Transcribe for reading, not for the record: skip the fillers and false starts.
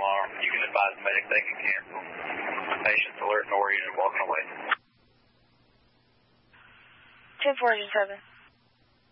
alarm. You can advise the medic they can cancel. Patients alert and oriented, walking away. 10-4, 7.